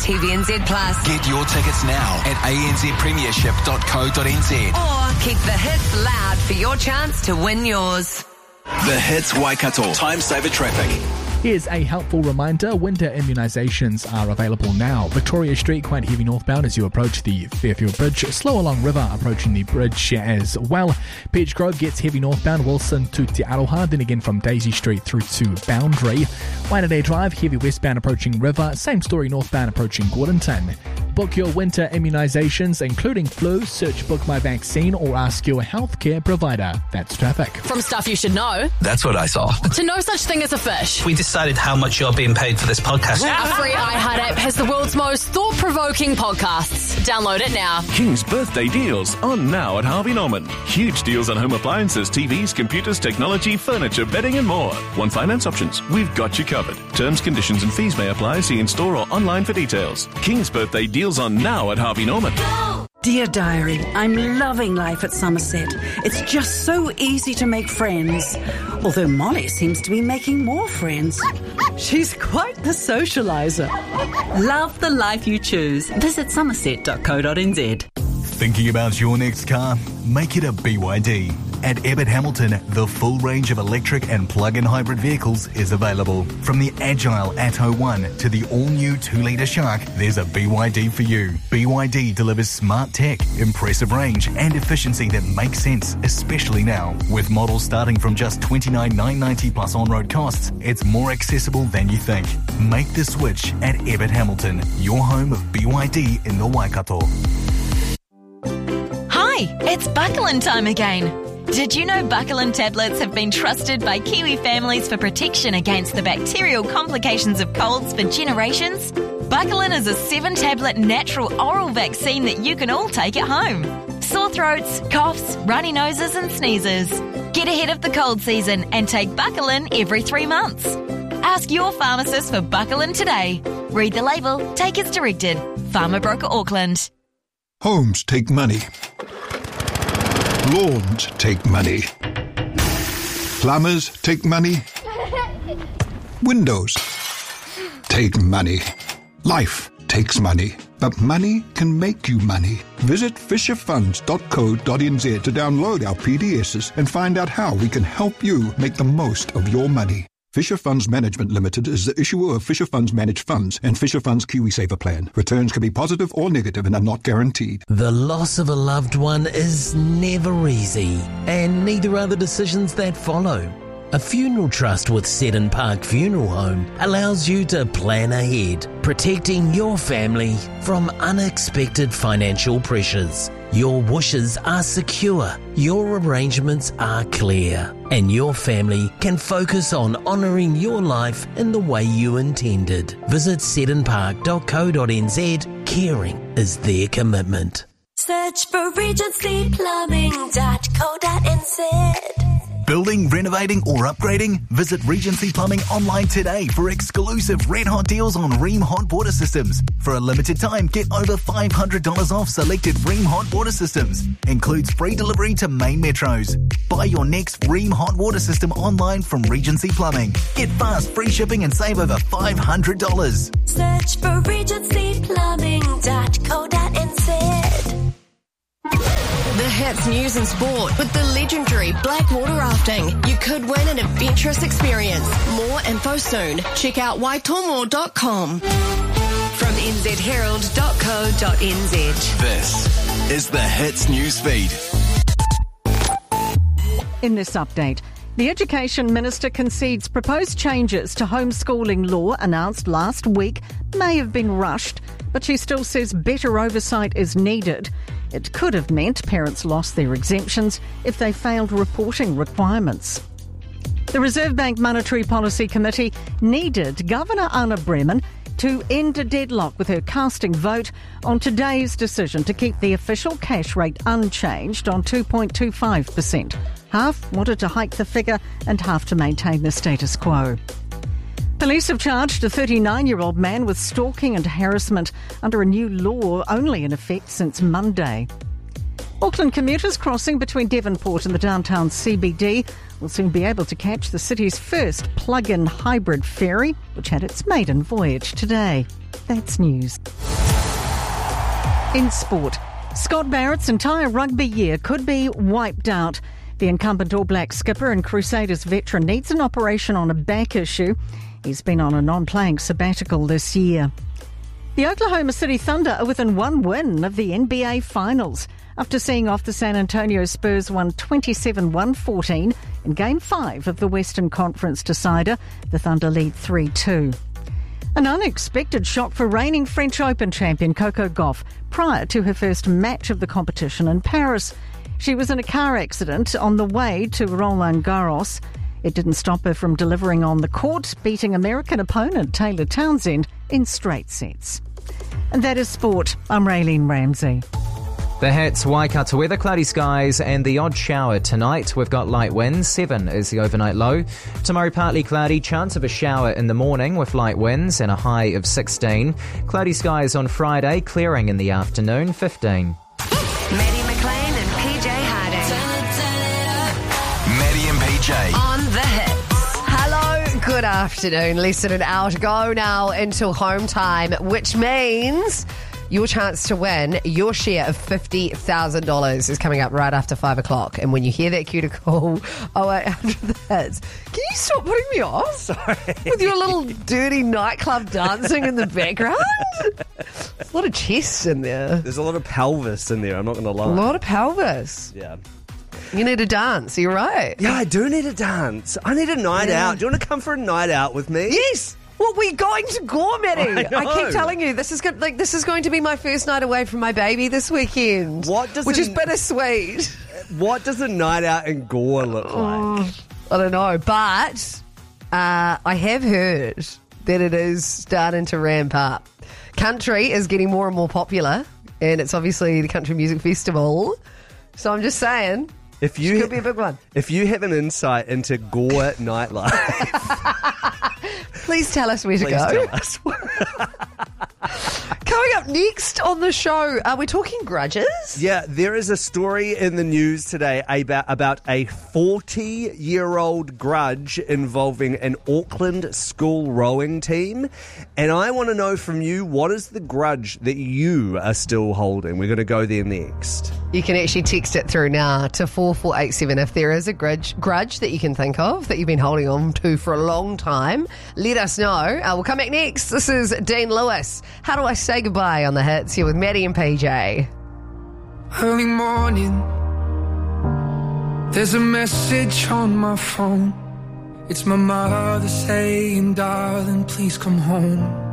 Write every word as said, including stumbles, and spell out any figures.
T V N Z Plus. Get your tickets now at a n z premiership dot co dot n z. Or keep the hits loud for your chance to win yours. The Hits Waikato Time Saver Traffic. Here's a helpful reminder, winter immunisations are available now. Victoria Street quite heavy northbound as you approach the Fairfield Bridge. Slow along river approaching the bridge as well. Peach Grove gets heavy northbound, Wilson to Te Aroha, then again from Daisy Street through to Boundary. Waitanai Drive, heavy westbound approaching river. Same story northbound approaching Gordonton. Book your winter immunisations, including flu. Search Book My Vaccine or ask your healthcare provider. That's traffic. From stuff you should know, That's what I saw. to no such thing as a fish. We decided how much you're being paid for this podcast. Our free iHeart app has the world's most thought-provoking podcasts. Download it now. King's birthday deals on now at Harvey Norman. Huge deals on home appliances, T Vs, computers, technology, furniture, bedding and more. One finance options. We've got you covered. Terms, conditions and fees may apply. See in store or online for details. King's birthday deals on now at Harvey Norman. Dear Diary, I'm loving life at Somerset. It's just so easy to make friends. Although Molly seems to be making more friends. She's quite the socialiser. Love the life you choose. Visit somerset dot co dot n z. Thinking about your next car? Make it a B Y D. At Ebbett Hamilton, the full range of electric and plug-in hybrid vehicles is available. From the agile Atto one to the all-new two litre Shark, there's a B Y D for you. B Y D delivers smart tech, impressive range and efficiency that makes sense, especially now. With models starting from just twenty-nine thousand nine hundred ninety dollars plus on-road costs, it's more accessible than you think. Make the switch at Ebbett Hamilton, your home of B Y D in the Waikato. Hi, it's Buckland time again. Did you know Buckland tablets have been trusted by Kiwi families for protection against the bacterial complications of colds for generations? Buckland is a seven-tablet natural oral vaccine that you can all take at home. Sore throats, coughs, runny noses and sneezes. Get ahead of the cold season and take Buckland every three months. Ask your pharmacist for Buckland today. Read the label, take as directed. Farmer Broker Auckland. Homes take money. Lawns take money. Plumbers take money. Windows take money. Life takes money. But money can make you money. Visit fisher funds dot co dot n z to download our P D Ss and find out how we can help you make the most of your money. Fisher Funds Management Limited is the issuer of Fisher Funds Managed Funds and Fisher Funds KiwiSaver Plan. Returns can be positive or negative and are not guaranteed. The loss of a loved one is never easy, and neither are the decisions that follow. A funeral trust with Seddon Park Funeral Home allows you to plan ahead, protecting your family from unexpected financial pressures. Your wishes are secure, your arrangements are clear, and your family can focus on honouring your life in the way you intended. Visit seddon park dot co dot n z. Caring is their commitment. Search for regency plumbing dot co dot n z. Building, renovating or upgrading? Visit Regency Plumbing online today for exclusive red hot deals on Rheem hot water systems. For a limited time, get over five hundred dollars off selected Rheem hot water systems. Includes free delivery to main metros. Buy your next Rheem hot water system online from Regency Plumbing. Get fast, free shipping and save over five hundred dollars. Search for regency plumbing dot co dot n z. The Hits News and Sport with the legendary Blackwater Rafting. You could win an adventurous experience. More info soon. Check out waitomo dot com. From n z herald dot co dot n z. This is the Hits News Feed. In this update, the Education Minister concedes proposed changes to homeschooling law announced last week may have been rushed, but she still says better oversight is needed. It could have meant parents lost their exemptions if they failed reporting requirements. The Reserve Bank Monetary Policy Committee needed Governor Anna Bremen to end a deadlock with her casting vote on today's decision to keep the official cash rate unchanged on two point two five percent. Half wanted to hike the figure and half to maintain the status quo. Police have charged a thirty-nine-year-old man with stalking and harassment under a new law only in effect since Monday. Auckland commuters crossing between Devonport and the downtown C B D will soon be able to catch the city's first plug-in hybrid ferry, which had its maiden voyage today. That's news. In sport, Scott Barrett's entire rugby year could be wiped out. The incumbent All Black skipper and Crusaders veteran needs an operation on a back issue. He's been on a non-playing sabbatical this year. The Oklahoma City Thunder are within one win of the N B A Finals after seeing off the San Antonio Spurs won twenty-seven one fourteen in Game five of the Western Conference decider. The Thunder lead three two. An unexpected shock for reigning French Open champion Coco Gauff prior to her first match of the competition in Paris. She was in a car accident on the way to Roland Garros. It didn't stop her from delivering on the court, beating American opponent Taylor Townsend in straight sets. And that is sport. I'm Raylene Ramsey. The Hits, Waikato weather, cloudy skies and the odd shower tonight. We've got light winds, seven is the overnight low. Tomorrow partly cloudy, chance of a shower in the morning with light winds and a high of sixteen. Cloudy skies on Friday, clearing in the afternoon, fifteen. Maddie McLean and P J Harding. Maddie and P J. On the Hits. Hello, good afternoon. Less than an hour to go now until home time, which means your chance to win your share of fifty thousand dollars is coming up right after five o'clock. And when you hear that cue to call oh eight hundred hits, can you stop putting me off? Sorry. With your little dirty nightclub dancing in the background? There's a lot of chests in there. There's a lot of pelvis in there, I'm not going to lie. A lot of pelvis. Yeah. You need to dance, you're right. Yeah, I do need to dance. I need a night Yeah. out. Do you want to come for a night out with me? Yes! Well, we're going to Gormity. I know. I keep telling you, this is good, like this is going to be my first night away from my baby this weekend. What does which a- is bittersweet. What does a night out in Gore look like? Oh, I don't know, but uh, I have heard that it is starting to ramp up. Country is getting more and more popular, and it's obviously the Country Music Festival. So I'm just saying, If you this could be a big one. If you have an insight into Gore nightlife, Please tell us where to please go. tell us. Coming up next on the show, are we talking grudges? Yeah, there is a story in the news today about, about a forty-year-old grudge involving an Auckland school rowing team. And I want to know from you, what is the grudge that you are still holding? We're going to go there next. You can actually text it through now to four four eight seven if there is a grudge, grudge that you can think of that you've been holding on to for a long time. Let us know. Uh, we'll come back next. This is Dean Lewis. How do I say goodbye on the Hits here with Maddie and P J? Early morning, there's a message on my phone. It's my mother saying, darling, please come home.